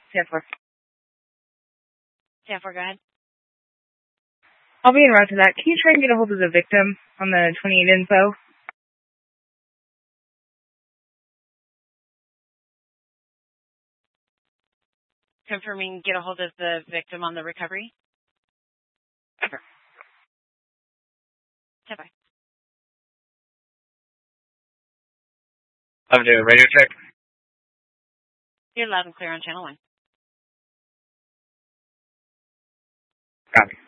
10-4. 10-4, go ahead. I'll be en route to that. Can you try and get a hold of the victim on the 28 info? Confirming, get a hold of the victim on the recovery? Sure. 10-5. I'm doing radio check. You're loud and clear on channel 1. Copy.